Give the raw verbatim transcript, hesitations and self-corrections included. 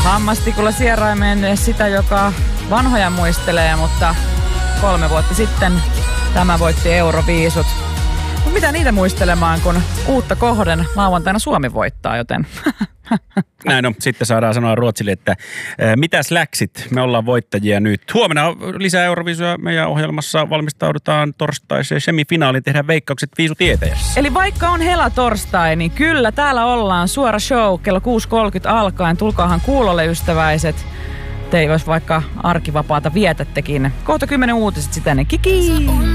Hammastikulla sieraimeen sitä, joka vanhoja muistelee, mutta kolme vuotta sitten tämä voitti Euroviisut. Mutta mitä niitä muistelemaan, kun uutta kohden lauantaina Suomi voittaa, joten... Näin on. Sitten saadaan sanoa Ruotsille, että ää, mitäs läksit? Me ollaan voittajia nyt. Huomenna lisää Euroviisuja meidän ohjelmassa. Valmistaudutaan torstaiseen semifinaaliin. Tehdään veikkaukset viisutietäjässä. Eli vaikka on helatorstai, niin kyllä täällä ollaan. Suora show kello kuusi kolmekymmentä alkaen. Tulkaahan kuulolle, ystäväiset. Te jos vaikka arkivapaata vietättekin. Kohta kymmenen uutiset sitten. Kiki!